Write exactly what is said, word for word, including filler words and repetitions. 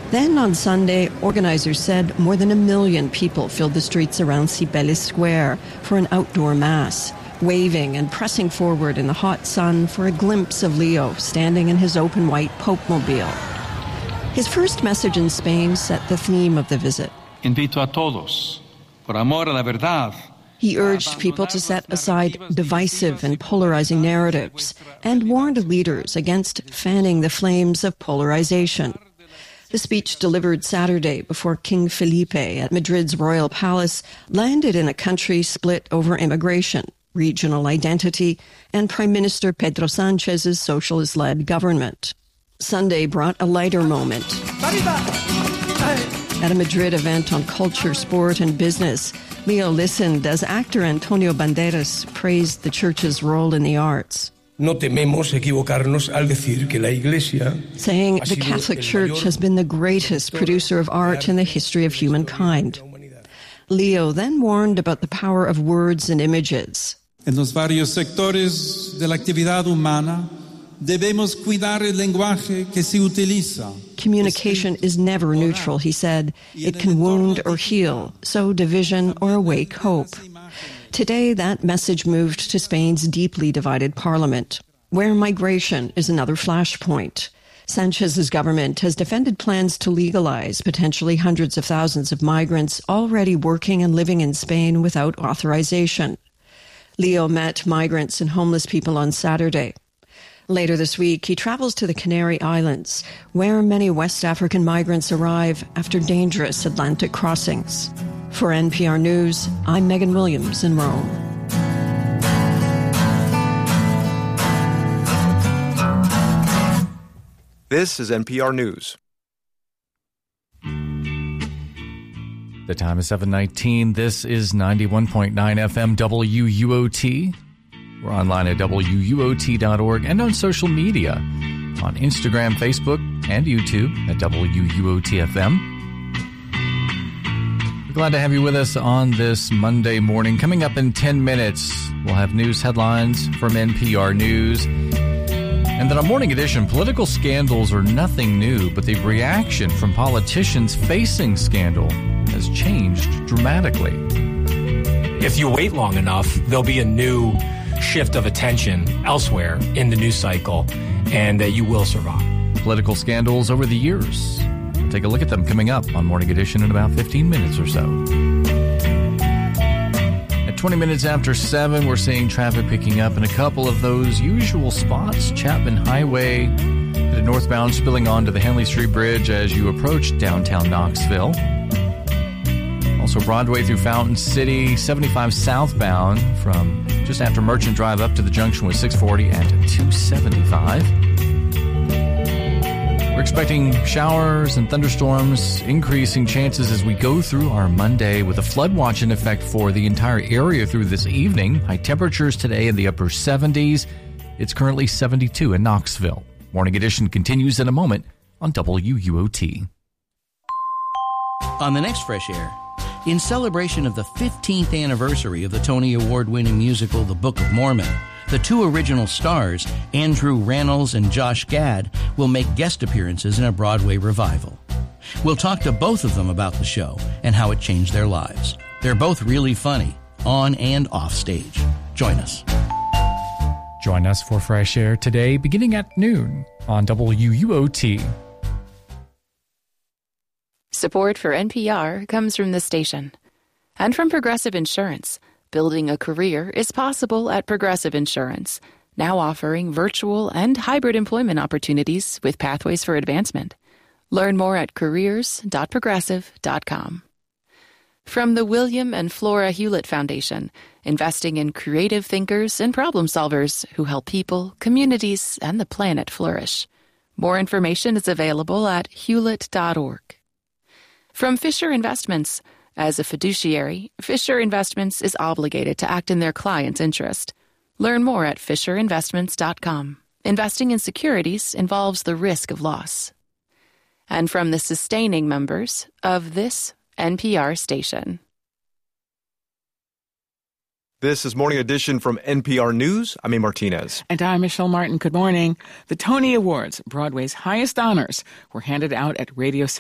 Then on Sunday, organizers said more than a million people filled the streets around Cibeles Square for an outdoor mass, waving and pressing forward in the hot sun for a glimpse of Leo standing in his open white Pope-mobile. His first message in Spain set the theme of the visit. Invito a todos, por amor a la verdad. He urged people to set aside divisive and polarizing narratives and warned leaders against fanning the flames of polarization. The speech delivered Saturday before King Felipe at Madrid's royal palace landed in a country split over immigration, regional identity, and Prime Minister Pedro Sanchez's socialist-led government. Sunday brought a lighter moment. At a Madrid event on culture, sport, and business, Leo listened as actor Antonio Banderas praised the church's role in the arts. No tememos equivocarnos al decir que la Iglesia, saying the Catholic Church has been the greatest producer of art in the history of humankind. Leo then warned about the power of words and images. En los varios sectores de la actividad humana, debemos cuidar el lenguaje que se utiliza. Communication is never neutral, he said. It can wound or heal, sow division or awake hope. Today, that message moved to Spain's deeply divided parliament, where migration is another flashpoint. Sanchez's government has defended plans to legalize potentially hundreds of thousands of migrants already working and living in Spain without authorization. Leo met migrants and homeless people on Saturday. Later this week, he travels to the Canary Islands, where many West African migrants arrive after dangerous Atlantic crossings. For N P R News, I'm Megan Williams in Rome. This is N P R News. The time is seven nineteen. This is ninety-one point nine F M W U O T. We're online at W U O T dot org and on social media on Instagram, Facebook, and YouTube at W U O T F M. We're glad to have you with us on this Monday morning. Coming up in ten minutes, we'll have news headlines from N P R News. And then on Morning Edition, political scandals are nothing new, but the reaction from politicians facing scandal has changed dramatically. If you wait long enough, there'll be a new shift of attention elsewhere in the news cycle, and uh, you will survive. Political scandals over the years. Take a look at them coming up on Morning Edition in about fifteen minutes or so. At twenty minutes after seven, we're seeing traffic picking up in a couple of those usual spots. Chapman Highway, the northbound spilling onto the Henley Street Bridge as you approach downtown Knoxville. Also Broadway through Fountain City, seventy-five southbound from just after Merchant Drive up to the junction with six forty and two seventy-five. We're expecting showers and thunderstorms, increasing chances as we go through our Monday with a flood watch in effect for the entire area through this evening. High temperatures today in the upper seventies. It's currently seventy-two in Knoxville. Morning Edition continues in a moment on W U O T. On the next Fresh Air, in celebration of the fifteenth anniversary of the Tony Award-winning musical The Book of Mormon, the two original stars, Andrew Rannells and Josh Gad, will make guest appearances in a Broadway revival. We'll talk to both of them about the show and how it changed their lives. They're both really funny, on and off stage. Join us. Join us for Fresh Air today, beginning at noon on W U O T. Support for N P R comes from the station and from Progressive Insurance. Building a career is possible at Progressive Insurance, now offering virtual and hybrid employment opportunities with pathways for advancement. Learn more at careers dot progressive dot com. From the William and Flora Hewlett Foundation, investing in creative thinkers and problem solvers who help people, communities, and the planet flourish. More information is available at hewlett dot org. From Fisher Investments, as a fiduciary, Fisher Investments is obligated to act in their client's interest. Learn more at fisher investments dot com. Investing in securities involves the risk of loss. And from the sustaining members of this N P R station. This is Morning Edition from N P R News. I'm A. Martinez. And I'm Michelle Martin. Good morning. The Tony Awards, Broadway's highest honors, were handed out at Radio